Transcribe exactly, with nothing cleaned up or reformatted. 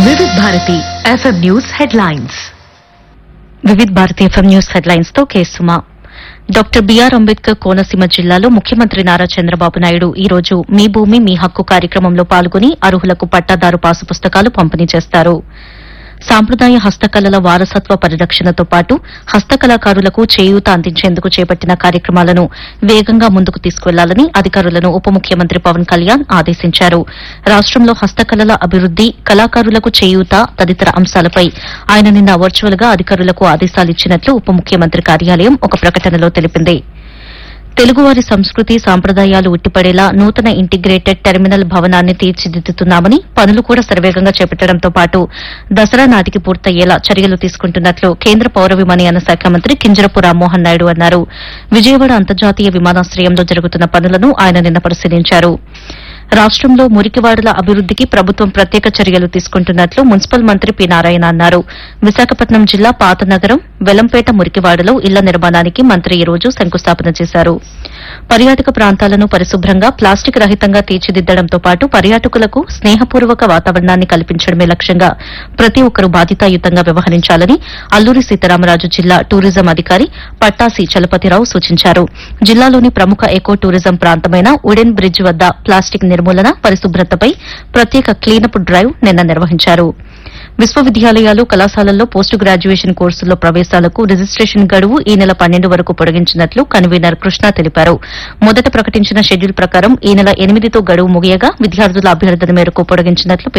వివిధ Bharati FM news headlines. వివిధ Bharati FM news headlines తో కేసుమా. డాక్టర్ బిఆర్ అంబేద్కర్ కోనసీమ జిల్లాలో ముఖ్యమంత్రి నారా చంద్రబాబు నాయుడు ఈ రోజు మీ భూమి మీ హక్కు కార్యక్రమంలో పాల్గొని అర్హులకు పట్టాదారు పాసు పుస్తకాలు పంపిణీ చేస్తారు. సాంప్రదాయ హస్తకళల వారసత్వ పరిరక్షణతో పాటు హస్తకళాకారులకు చేయూత అందించేందుకు చేపట్టిన కార్యక్రమాలను వేగంగా ముందుకు తీసుకువెళ్లాలని అధికారులను ఉప ముఖ్యమంత్రి పవన్ కళ్యాణ్ ఆదేశించారు. రాష్టంలో హస్తకళల అభివృద్ది, కళాకారులకు చేయూత తదితర అంశాలపై ఆయన నిన్న వర్చువల్ గా అధికారులకు ఆదేశాలిచ్చినట్లు ఉప ముఖ్యమంత్రి కార్యాలయం ఒక ప్రకటనలో తెలిపింది. తెలుగువారి సంస్కృతి సాంప్రదాయాలు ఉట్టిపడేలా నూతన ఇంటిగ్రేటెడ్ టెర్మినల్ భవనాన్ని తీర్చిదిద్దుతున్నామని, పనులు కూడా శరవేగంగా చేపట్టడంతో పాటు దసరా నాటికి పూర్తయ్యేలా చర్యలు తీసుకుంటున్నట్లు కేంద్ర పౌర విమానయాన శాఖ మంత్రి కింజరపు రామ్మోహన్ నాయుడు అన్నారు. విజయవాడ అంతర్జాతీయ విమానాశ్రయంలో జరుగుతున్న పనులను ఆయన నిన్న పరిశీలించారు. రాష్టంలో మురికివాడల అభివృద్దికి ప్రభుత్వం ప్రత్యేక చర్యలు తీసుకుంటున్నట్లు మున్సిపల్ మంత్రి పి నారాయణ అన్నారు. విశాఖపట్నం జిల్లా పాతనగరం వెలంపేట మురికివాడలో ఇళ్ల నిర్మాణానికి మంత్రి ఈ రోజు శంకుస్థాపన చేశారు. పర్యాటక ప్రాంతాలను పరిశుభ్రంగా ప్లాస్టిక్ రహితంగా తీర్చిదిద్దడంతో పాటు పర్యాటకులకు స్నేహపూర్వక వాతావరణాన్ని కల్పించడమే లక్ష్యంగా ప్రతి ఒక్కరూ బాధ్యతాయుతంగా వ్యవహరించాలని అల్లూరి సీతారామరాజు జిల్లా టూరిజం అధికారి పట్టాసి చలపతిరావు సూచించారు. జిల్లాలోని ప్రముఖ ఎకో టూరిజం ప్రాంతమైన ఉడెన్ బ్రిడ్జ్ వద్ద ప్లాస్టిక్ నిర్మూలన, పరిశుభ్రతపై ప్రత్యేక క్లీనప్ డ్రైవ్ నిన్న నిర్వహించారు. విశ్వవిద్యాలయాలు, కళాశాలల్లో పోస్ట్ గ్రాడ్యుయేషన్ కోర్సుల్లో ప్రవేశాలకు రిజిస్టేషన్ గడువు ఈ నెల పన్నెండు వరకు పొడిగించినట్లు కన్వీనర్ కృష్ణ తెలిపారు. మొదట ప్రకటించిన షెడ్యూల్ ప్రకారం ఈ నెల ఎనిమిదితో గడువు ముగియగా విద్యార్థుల అభ్యర్థన మేరకు పొడిగించినట్లు